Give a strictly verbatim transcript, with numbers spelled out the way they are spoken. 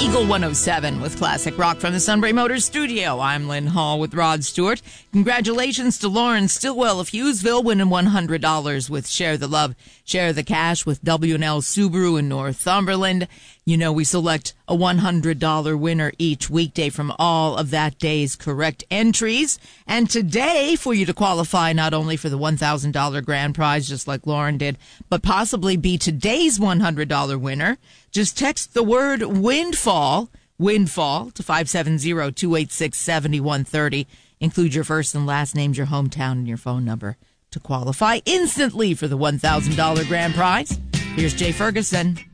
Eagle one oh seven with classic rock from the Sunbury Motors studio. I'm Lynn Hall with Rod Stewart. Congratulations to Lauren Stillwell of Hughesville winning one hundred dollars with Share the Love, Share the Cash with W and L Subaru in Northumberland. You know, we select a one hundred dollars winner each weekday from all of that day's correct entries. And today, for you to qualify not only for the one thousand dollars grand prize, just like Lauren did, but possibly be today's one hundred dollars winner, just text the word windfall, windfall, to five seven zero, two eight six, seven one three zero. Include your first and last names, your hometown, and your phone number to qualify instantly for the one thousand dollars grand prize. Here's Jay Ferguson.